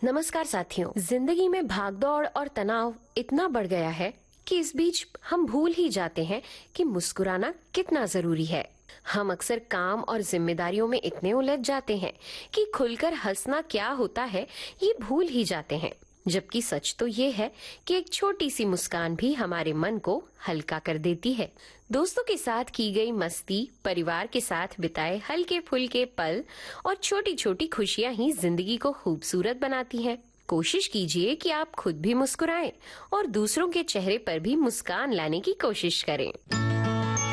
नमस्कार साथियों। जिंदगी में भागदौड़ और तनाव इतना बढ़ गया है कि इस बीच हम भूल ही जाते हैं कि मुस्कुराना कितना जरूरी है। हम अक्सर काम और जिम्मेदारियों में इतने उलझ जाते हैं कि खुलकर हंसना क्या होता है ये भूल ही जाते हैं। जबकि सच तो ये है कि एक छोटी सी मुस्कान भी हमारे मन को हल्का कर देती है। दोस्तों के साथ की गई मस्ती, परिवार के साथ बिताए हल्के फुल्के पल और छोटी छोटी खुशियां ही जिंदगी को खूबसूरत बनाती हैं। कोशिश कीजिए कि आप खुद भी मुस्कुराएं और दूसरों के चेहरे पर भी मुस्कान लाने की कोशिश करें।